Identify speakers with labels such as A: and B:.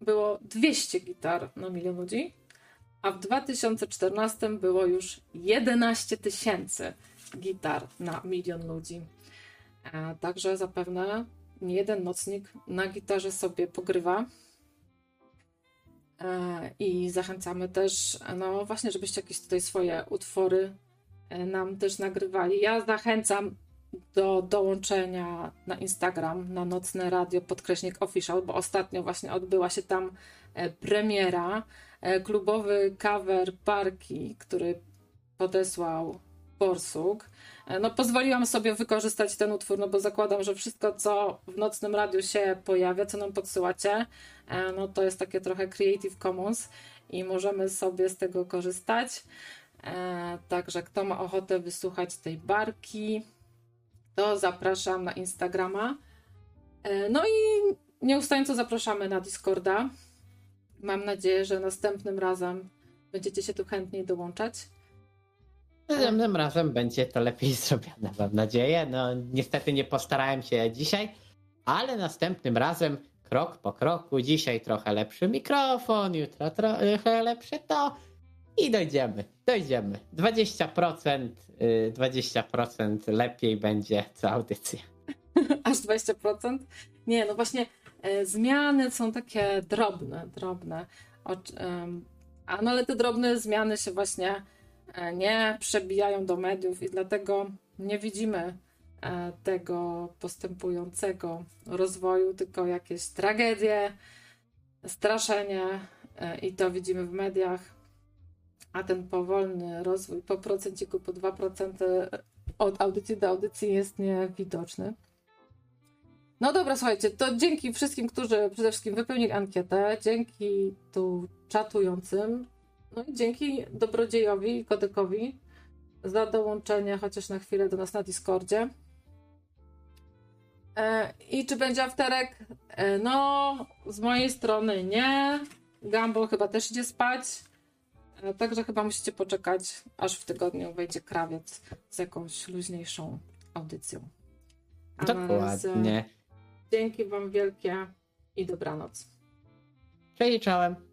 A: było 200 gitar na milion ludzi, a w 2014 było już 11 000 gitar na milion ludzi. Także zapewne nie jeden nocnik na gitarze sobie pogrywa. I zachęcamy też, no właśnie, żebyście jakieś tutaj swoje utwory nam też nagrywali. Ja zachęcam do dołączenia na Instagram, na Nocne Radio _official, bo ostatnio właśnie odbyła się tam premiera. Klubowy cover Barki, który podesłał Borsuk. No pozwoliłam sobie wykorzystać ten utwór, no bo zakładam, że wszystko, co w Nocnym Radiu się pojawia, co nam podsyłacie, no to jest takie trochę Creative Commons i możemy sobie z tego korzystać. Także kto ma ochotę wysłuchać tej Barki, to zapraszam na Instagrama. No i nieustająco zapraszamy na Discorda. Mam nadzieję, że następnym razem będziecie się tu chętniej dołączać.
B: Następnym razem będzie to lepiej zrobione, mam nadzieję. No niestety nie postarałem się dzisiaj, ale następnym razem krok po kroku. Dzisiaj trochę lepszy mikrofon, jutro trochę lepsze to i dojdziemy. 20% lepiej będzie co audycja.
A: Aż 20%? Nie, no właśnie zmiany są takie drobne. No ale te drobne zmiany się właśnie nie przebijają do mediów i dlatego nie widzimy tego postępującego rozwoju, tylko jakieś tragedie, straszenie i to widzimy w mediach, a ten powolny rozwój po procenciku, po 2% od audycji do audycji jest niewidoczny. No dobra, słuchajcie, to dzięki wszystkim, którzy przede wszystkim wypełnili ankietę, dzięki tu czatującym, no i dzięki Dobrodziejowi i Kodekowi za dołączenie chociaż na chwilę do nas na Discordzie. I czy będzie afterek? No, z mojej strony nie. Gumball chyba też idzie spać. Także chyba musicie poczekać, aż w tygodniu wejdzie Krawiec z jakąś luźniejszą audycją.
B: Dokładnie.
A: Dzięki wam wielkie i dobranoc.
B: Cześć, czołem.